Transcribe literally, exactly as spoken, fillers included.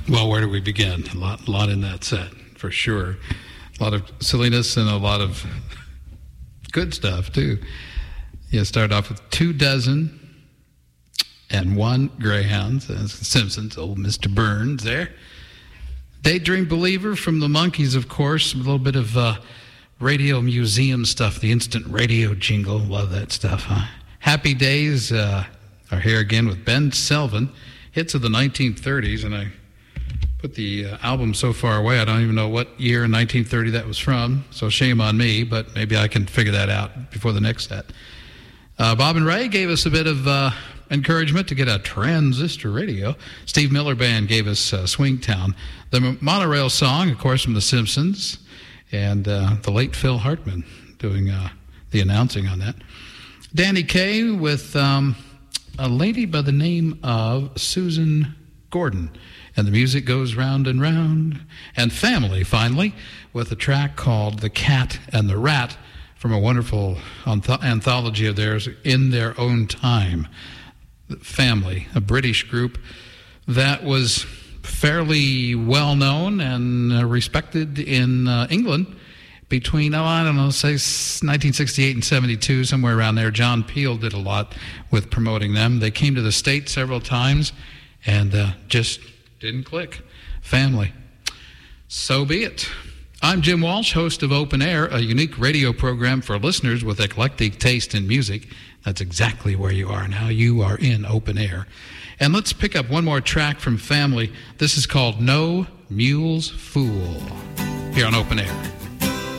Well, where do we begin? A lot, a lot in that set, for sure. A lot of silliness and a lot of good stuff, too. You start off with two dozen and one greyhound. That's Simpsons, old Mister Burns there. Daydream Believer from the Monkees, of course. A little bit of uh, radio museum stuff, the instant radio jingle. Love that stuff, huh? Happy Days uh, are here again with Ben Selvin. Hits of the nineteen thirties, and I put the uh, album so far away, I don't even know what year in nineteen thirty that was from, so shame on me, but maybe I can figure that out before the next set. Uh, Bob and Ray gave us a bit of uh, encouragement to get a transistor radio. Steve Miller Band gave us uh, Swingtown. The Monorail Song, of course, from The Simpsons, and uh, the late Phil Hartman doing uh, the announcing on that. Danny Kaye with um, a lady by the name of Susan Gordon. And the music goes round and round. And Family, finally, with a track called The Cat and the Rat from a wonderful anth- anthology of theirs, In Their Own Time. Family, a British group that was fairly well known and uh, respected in uh, England between, oh, I don't know, say nineteen sixty-eight and seventy-two, somewhere around there. John Peel did a lot with promoting them. They came to the States several times and uh, just didn't click. Family. So be it. I'm Jim Walsh, host of Open Air, a unique radio program for listeners with eclectic taste in music. That's exactly where you are now. You are in Open Air. And let's pick up one more track from Family. This is called No Mule's Fool, here on Open Air.